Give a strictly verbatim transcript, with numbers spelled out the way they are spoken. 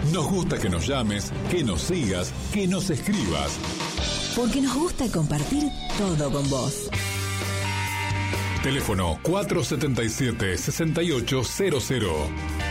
Nos gusta que nos llames, que nos sigas, que nos escribas. Porque nos gusta compartir todo con vos. Teléfono cuatro setenta y siete, sesenta y ocho cero cero.